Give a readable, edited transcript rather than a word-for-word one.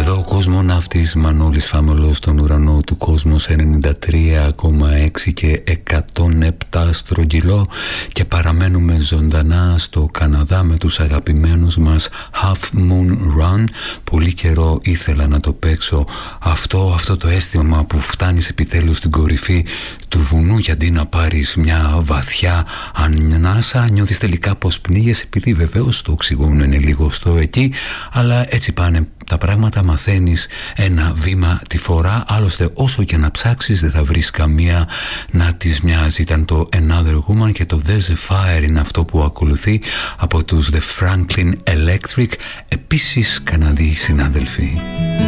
Εδώ ο κοσμοναύτης Μανώλης Φάμελος στον ουρανό του Κόσμος 93,6 και 107 στρογγυλό, και παραμένουμε ζωντανά στο Καναδά με τους αγαπημένους μας Half Moon Run. Πολύ καιρό ήθελα να το παίξω αυτό το αίσθημα που φτάνεις επιτέλους στην κορυφή του βουνού, γιατί να πάρεις μια βαθιά ανάσα, νιώθεις τελικά πως πνίγεσαι, επειδή βεβαίως το οξυγόνο είναι λιγοστό εκεί, αλλά έτσι πάνε τα πράγματα, μαθαίνεις ένα βήμα τη φορά. Άλλωστε όσο και να ψάξεις δεν θα βρεις καμία να της μοιάζει. Ήταν το Another Woman και το There's a Fire είναι αυτό που ακολουθεί από τους The Franklin Electric, επίσης Καναδοί συνάδελφοι.